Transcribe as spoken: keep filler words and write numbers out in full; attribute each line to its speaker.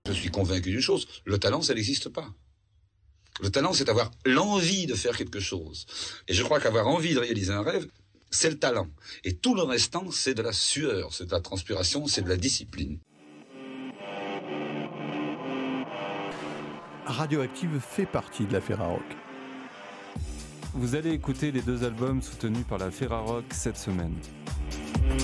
Speaker 1: je suis convaincu d'une chose, le talent, ça n'existe pas. Le talent, c'est avoir l'envie de faire quelque chose. Et je crois qu'avoir envie de réaliser un rêve, c'est le talent. Et tout le restant, c'est de la sueur, c'est de la transpiration, c'est de la discipline.
Speaker 2: Radioactive fait partie de la Ferrarock.
Speaker 3: Vous allez écouter les deux albums soutenus par la Ferrarock cette semaine.